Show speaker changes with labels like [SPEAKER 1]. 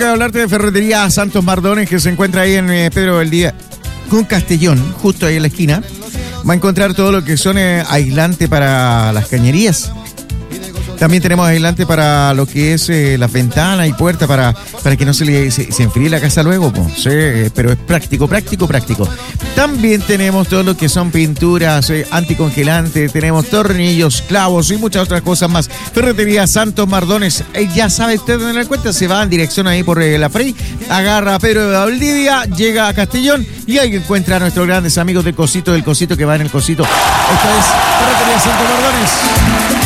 [SPEAKER 1] toca hablarte de Ferretería Santos Mardones, que se encuentra ahí en Pedro Valdivia con Castellón, justo ahí en la esquina. Va a encontrar todo lo que son aislante para las cañerías. También tenemos aislante para lo que es las ventanas y puertas para que no se enfríe la casa luego, po. Sí, pero es práctico. También tenemos todo lo que son pinturas anticongelantes, tenemos tornillos, clavos y muchas otras cosas más. Ferretería Santos Mardones, ya sabe usted dónde la encuentra, se va en dirección ahí por la Frey, agarra a Pedro de Valdivia, llega a Castellón y ahí encuentra a nuestros grandes amigos del Cosito que va en el Cosito. Esta es Ferretería Santos Mardones.